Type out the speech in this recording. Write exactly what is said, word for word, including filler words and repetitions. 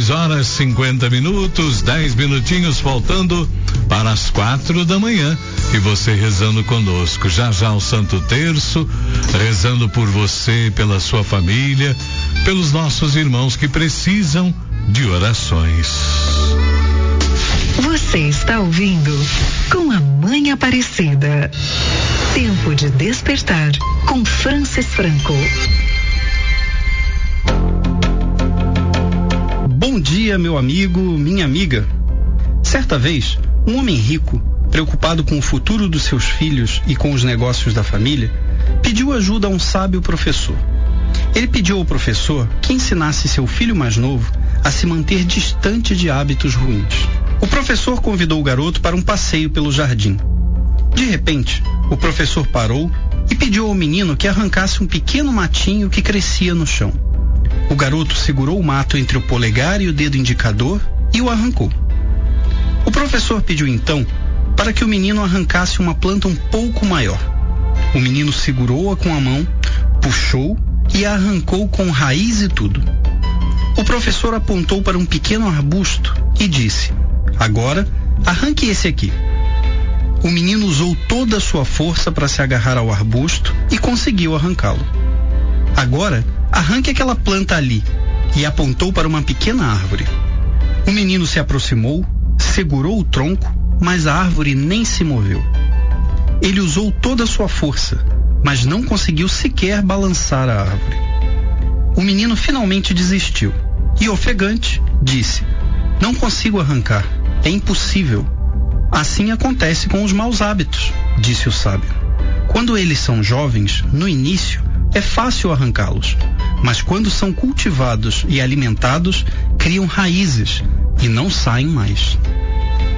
seis horas cinquenta minutos, dez minutinhos faltando para as quatro da manhã. E você rezando conosco. Já já o Santo Terço, rezando por você, pela sua família, pelos nossos irmãos que precisam de orações. Você está ouvindo com a Mãe Aparecida. Tempo de despertar com Francis Franco. Bom dia, meu amigo, minha amiga. Certa vez, um homem rico, preocupado com o futuro dos seus filhos e com os negócios da família, pediu ajuda a um sábio professor. Ele pediu ao professor que ensinasse seu filho mais novo a se manter distante de hábitos ruins. O professor convidou o garoto para um passeio pelo jardim. De repente, o professor parou e pediu ao menino que arrancasse um pequeno matinho que crescia no chão. O garoto segurou o mato entre o polegar e o dedo indicador e o arrancou. O professor pediu então para que o menino arrancasse uma planta um pouco maior. O menino segurou-a com a mão, puxou e a arrancou com raiz e tudo. O professor apontou para um pequeno arbusto e disse: "Agora, arranque esse aqui." O menino usou toda a sua força para se agarrar ao arbusto e conseguiu arrancá-lo. "Agora, arranque aquela planta ali", e apontou para uma pequena árvore. O menino se aproximou, segurou o tronco, mas a árvore nem se moveu. Ele usou toda a sua força, mas não conseguiu sequer balançar a árvore. O menino finalmente desistiu e, ofegante, disse: "Não consigo arrancar, é impossível." "Assim acontece com os maus hábitos", disse o sábio. "Quando eles são jovens, no início, é fácil arrancá-los, mas quando são cultivados e alimentados, criam raízes e não saem mais."